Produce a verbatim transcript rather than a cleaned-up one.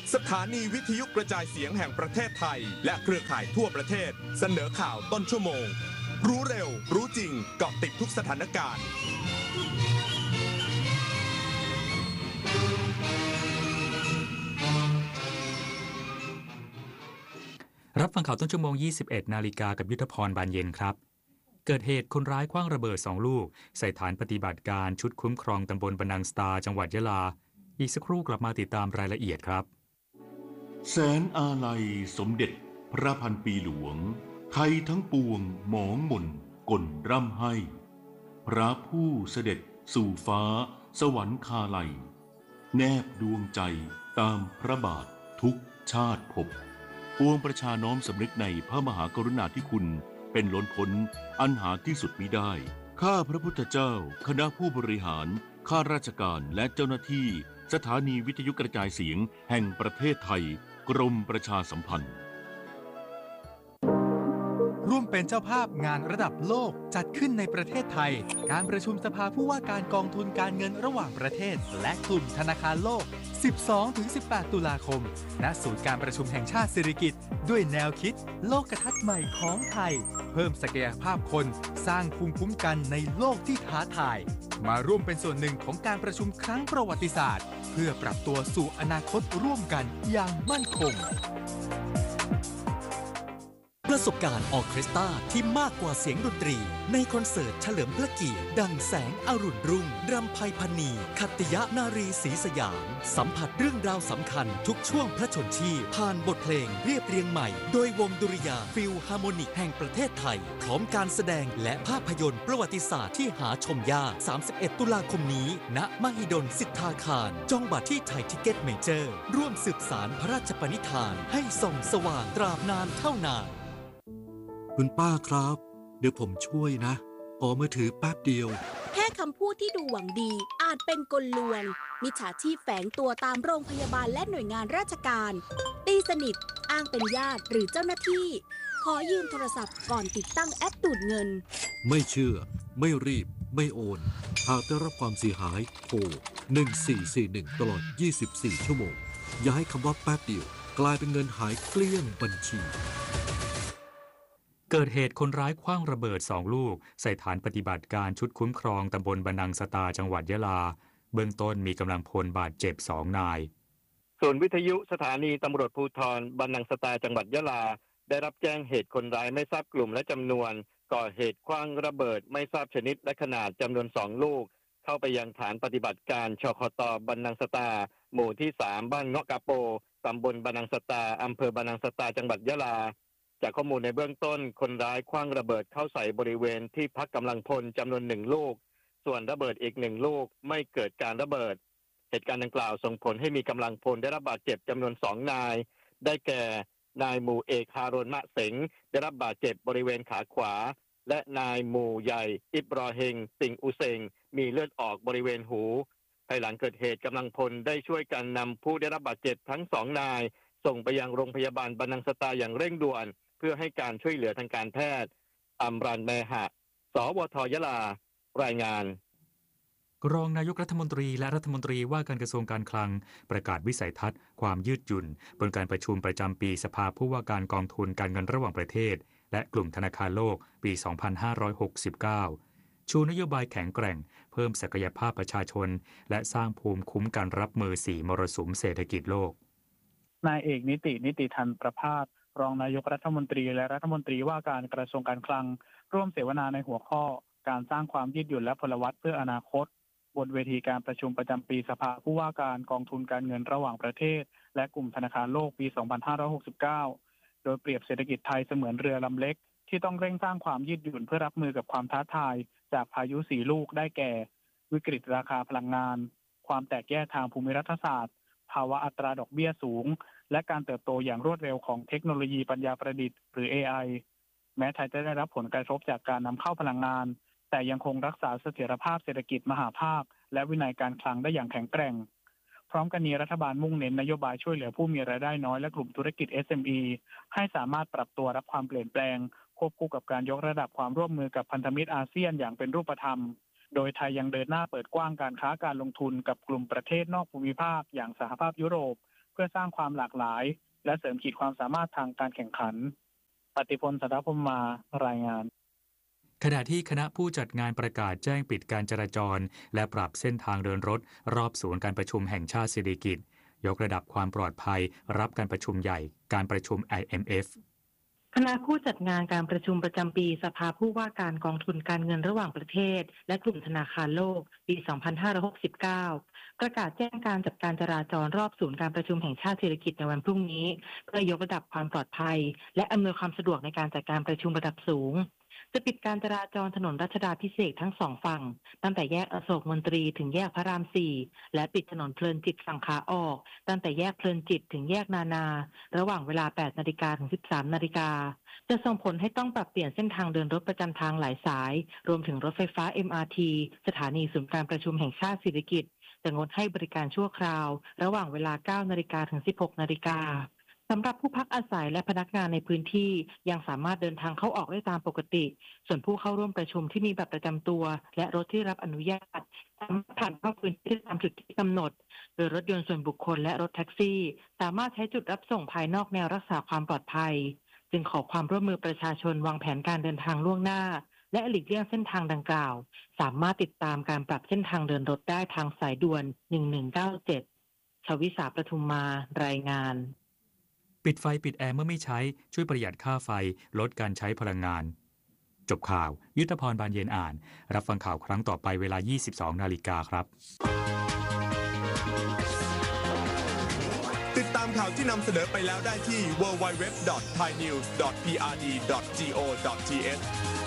สถานีวิทยุกระจายเสียงแห่งประเทศไทยและเครือข่ายทั่วประเทศเสนอข่าวต้นชั่วโมงรู้เร็วรู้จริงเกาะติดทุกสถานการณ์รับฟังข่าวต้นชั่วโมง ยี่สิบเอ็ด นาฬิกากับยุทธพรบานเย็นครับเกิดเหตุคนร้ายขว้างระเบิดสองลูกใส่ฐานปฏิบัติการชุดคุ้มครองตำบลบะนังสตาจังหวัดยะลาอีกสักครู่กลับมาติดตามรายละเอียดครับแสนอาลัยสมเด็จพระพันปีหลวงไทยทั้งปวงหมองหม่นก่นร่ำให้พระผู้เสด็จสู่ฟ้าสวรรคาลัยแนบดวงใจตามพระบาททุกชาติภพปวงประชาน้อมสำนึกในพระมหากรุณาธิคุณเป็นล้นพ้นอันหาที่สุดมิได้ข้าพระพุทธเจ้าคณะผู้บริหารข้าราชการและเจ้าหน้าที่สถานีวิทยุกระจายเสียงแห่งประเทศไทยกรมประชาสัมพันธ์ร่วมเป็นเจ้าภาพงานระดับโลกจัดขึ้นในประเทศไทยการประชุมสภาผู้ว่าการกองทุนการเงินระหว่างประเทศและกลุ่มธนาคารโลก สิบสองถึงสิบแปด ตุลาคมณศูนย์การประชุมแห่งชาติสิริกิติ์ด้วยแนวคิดโลกทัศน์ใหม่ของไทยเพิ่มศักยภาพคนสร้างภูมิคุ้มกันในโลกที่ท้าทายมาร่วมเป็นส่วนหนึ่งของการประชุมครั้งประวัติศาสตร์เพื่อปรับตัวสู่อนาคตร่วมกันอย่างมั่นคงประสบการณ์ออร์เคสตราที่มากกว่าเสียงดนตรีในคอนเสิร์ตเฉลิมพระเกียรติดังแสงอรุณรุ่งรำไพพรรณีขัตติยนารีศรีสยามสัมผัสเรื่องราวสำคัญทุกช่วงพระชนชีพผ่านบทเพลงเรียบเรียงใหม่โดยวงดุริยางค์ฟิลฮาร์โมนิกแห่งประเทศไทยพร้อมการแสดงและภาพยนตร์ประวัติศาสตร์ที่หาชมยากสามสิบเอ็ด ตุลาคมนี้ณมหิดลสิทธาคารจองบัตรที่ไทยทิเก็ตเมเจอร์ร่วมสืบสานพระราชปณิธานให้ส่องสว่างตราบนานเท่านานคุณป้าครับเดี๋ยวผมช่วยนะขอมือถือแป๊บเดียวแค่คำพูดที่ดูหวังดีอาจเป็นกลลวงมิจฉาชีพแฝงตัวตามโรงพยาบาลและหน่วยงานราชการตีสนิทอ้างเป็นญาติหรือเจ้าหน้าที่ขอยืมโทรศัพท์ก่อนติดตั้งแอปดูดเงินไม่เชื่อไม่รีบไม่โอนหากได้รับความเสียหายโทรหนึ่งสี่สี่หนึ่งตลอดยี่สิบสี่ชั่วโมงอย่าให้คำว่าแป๊บเดียวกลายเป็นเงินหายเกลี้ยงบัญชีเกิดเหตุคนร้ายขว้างระเบิดสองลูกใส่ฐานปฏิบัติการชุดคุ้มครองตำบลบะนังสตาจังหวัดยะลาเบื้องต้นมีกำลังพลบาดเจ็บสองนายส่วนวิทยุสถานีตำรวจภูธรบะนังสตาจังหวัดยะลาได้รับแจ้งเหตุคนร้ายไม่ทราบกลุ่มและจำนวนก่อเหตุขว้างระเบิดไม่ทราบชนิดและขนาดจำนวนสองลูกเข้าไปยังฐานปฏิบัติการชคต.บะนังสตาหมู่ที่สามบ้านเงาะกะโปตำบลบะนังสตาอำเภอบะนังสตาจังหวัดยะลาจากข้อมูลในเบื้องต้นคนร้ายขว้างระเบิดเข้าใส่บริเวณที่พักกำลังพลจำนวนหนึ่งลูกส่วนระเบิดอีกหนึ่งลูกไม่เกิดการระเบิดเหตุการณ์ดังกล่าวส่งผลให้มีกำลังพลได้รับบาดเจ็บจำนวนสองนายได้แก่นายหมู่เอกฮารอนมะเสงได้รับบาดเจ็บบริเวณขาขวาและนายหมู่ใหญ่อิบรอเฮงติงอุเซงมีเลือดออกบริเวณหูภายหลังเกิดเหตุกำลังพลได้ช่วยกันนำผู้ได้รับบาดเจ็บทั้งสองนายส่งไปยังโรงพยาบาลบะนังสตาอย่างเร่งด่วนเพื่อให้การช่วยเหลือทางการแพทย์อัมรันแมหะสวทยะลารายงานรองนายกรัฐมนตรีและรัฐมนตรีว่าการกระทรวงการคลังประกาศวิสัยทัศน์ความยืดหยุ่นบนการประชุมประจำปีสภาผู้ว่าการกองทุนการเงินระหว่างประเทศและกลุ่มธนาคารโลกปี สองพันห้าร้อยหกสิบเก้า ชูนโยบายแข็งแกร่งเพิ่มศักยภาพประชาชนและสร้างภูมิคุ้มกันรับมือสี่มรสุมเศรษฐกิจโลกนายเอกนิตินิติธันประภาสรองนายกรัฐมนตรีและรัฐมนตรีว่าการกระทรวงการคลังร่วมเสวนาในหัวข้อการสร้างความยืดหยุ่นและพลวัตเพื่ออนาคตบนเวทีการประชุมประจำปีสภาผู้ว่าการกองทุนการเงินระหว่างประเทศและกลุ่มธนาคารโลกปี สองพันห้าร้อยหกสิบเก้า โดยเปรียบเศรษฐกิจไทยเสมือนเรือลำเล็กที่ต้องเร่งสร้างความยืดหยุ่นเพื่อรับมือกับความท้าทายจากพายุสี่ลูกได้แก่วิกฤตราคาพลังงานความแตกแยกทางภูมิรัฐศาสตร์ภาวะอัตราดอกเบี้ยสูงและการเติบโตอย่างรวดเร็วของเทคโนโลยีปัญญาประดิษฐ์หรือ เอ ไอ แม้ไทยจะได้รับผลกระทบจากการนำเข้าพลังงานแต่ยังคงรักษาเสถียรภาพเศรษฐกิจมหาภาคและวินัยการคลังได้อย่างแข็งแกร่งพร้อมกันนี้รัฐบาลมุ่งเน้นนโยบายช่วยเหลือผู้มีรายได้น้อยและกลุ่มธุรกิจ เอส เอ็ม อี ให้สามารถปรับตัวรับความเปลี่ยนแปลงควบคู่กับการยกระดับความร่วมมือกับพันธมิตรอาเซียนอย่างเป็นรูปธรรมโดยไทยยังเดินหน้าเปิดกว้างการค้าการลงทุนกับกลุ่มประเทศนอกภูมิภาคอย่างสหภาพยุโรปเพื่อสร้างความหลากหลาย และเสริมขีดความสามารถทางการแข่งขันปฏิพล สัทธพรหมารายงานขณะที่คณะผู้จัดงานประกาศแจ้งปิดการจราจรและปรับเส้นทางเดินรถรอบศูนย์การประชุมแห่งชาติสิริกิติ์ยกระดับความปลอดภัยรับการประชุมใหญ่การประชุม ไอ เอ็ม เอฟคณะผู้จัดงานการประชุมประจำปีสภาผู้ว่าการกองทุนการเงินระหว่างประเทศและกลุ่มธนาคารโลกปี สองพันห้าร้อยหกสิบเก้า ประกาศแจ้งการจัดการจราจรรอบศูนย์การประชุมแห่งชาติสิริกิติ์ในวันพรุ่งนี้เพื่อยกระดับความปลอดภัยและอำนวยความสะดวกในการจัดการประชุมระดับสูงจะปิดการจราจรถนนรัชดาภิเษกทั้งสองฝั่งตั้งแต่แยกอโศกมนตรีถึงแยกพระรามสี่และปิดถนนเพลินจิตฝั่งขาออกตั้งแต่แยกเพลินจิตถึงแยกนานาระหว่างเวลา แปดนาฬิกา ถึง สิบสามนาฬิกาจะส่งผลให้ต้องปรับเปลี่ยนเส้นทางเดินรถประจำทางหลายสายรวมถึงรถไฟฟ้า เอ็ม อาร์ ที สถานีศูนย์การประชุมแห่งชาติสิริกิติ์จะงดให้บริการชั่วคราวระหว่างเวลา เก้านาฬิกา ถึง สิบหกนาฬิกาสำหรับผู้พักอาศัยและพนักงานในพื้นที่ยังสามารถเดินทางเข้าออกได้ตามปกติส่วนผู้เข้าร่วมประชุมที่มีบัตรประจำตัวและรถที่รับอนุญาตสามารถผ่านเข้าพื้นที่ตามจุดที่กำหนดโดยรถยนต์ส่วนบุคคลและรถแท็กซี่สามารถใช้จุดรับส่งภายนอกแนวรักษาความปลอดภัยจึงขอความร่วมมือประชาชนวางแผนการเดินทางล่วงหน้าและหลีกเลี่ยงเส้นทางดังกล่าวสามารถติดตามการปรับเส้นทางเดินรถได้ทางสายด่วนหนึ่งหนึ่งเก้าเจ็ดชวิสาประทุมมารายงานปิดไฟปิดแอร์เมื่อไม่ใช้ช่วยประหยัดค่าไฟลดการใช้พลังงานจบข่าวยุทธพรบานเย็นอ่านรับฟังข่าวครั้งต่อไปเวลา ยี่สิบสองนาฬิกาครับติดตามข่าวที่นำเสนอไปแล้วได้ที่ ดับเบิลยู ดับเบิลยู ดับเบิลยู ดอท ไทยนิวส์ ดอท พี อาร์ ดี ดอท โก ดอท ที เอช